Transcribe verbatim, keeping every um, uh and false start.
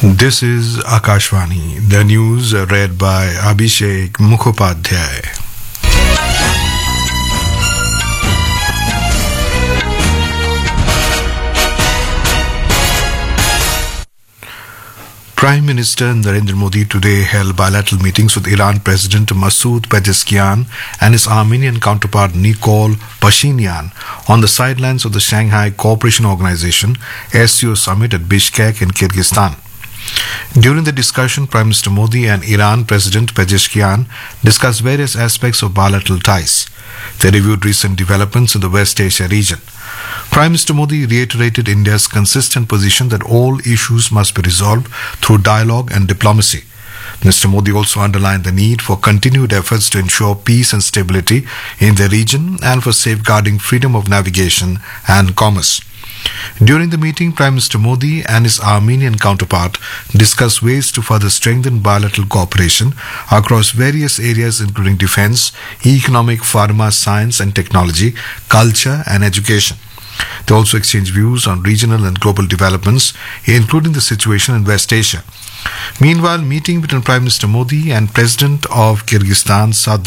This is Akashvani, the news read by Abhishek Mukhopadhyay. Prime Minister Narendra Modi today held bilateral meetings with Iran President Masoud Pezeshkian and his Armenian counterpart Nikol Pashinyan on the sidelines of the Shanghai Cooperation Organization S C O summit at Bishkek in Kyrgyzstan. During the discussion, Prime Minister Modi and Iran President Pezeshkian discussed various aspects of bilateral ties. They reviewed recent developments in the West Asia region. Prime Minister Modi reiterated India's consistent position that all issues must be resolved through dialogue and diplomacy. Mister Modi also underlined the need for continued efforts to ensure peace and stability in the region and for safeguarding freedom of navigation and commerce. During the meeting, Prime Minister Modi and his Armenian counterpart discussed ways to further strengthen bilateral cooperation across various areas including defense, economic, pharma, science and technology, culture and education. They also exchanged views on regional and global developments, including the situation in West Asia. Meanwhile, meeting between Prime Minister Modi and President of Kyrgyzstan, Sadir